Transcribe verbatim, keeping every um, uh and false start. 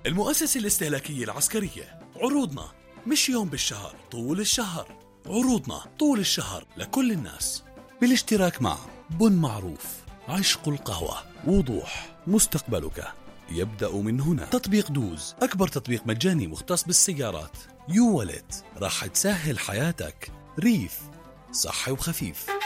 المؤسسة الاستهلاكية العسكرية، عروضنا مش يوم بالشهر، طول الشهر. عروضنا طول الشهر لكل الناس، بالاشتراك مع بن معروف، عشق القهوة، وضوح، مستقبلك يبدأ من هنا. تطبيق دوز، أكبر تطبيق مجاني مختص بالسيارات. يو والت، راح تسهل حياتك. ريف، صحي وخفيف.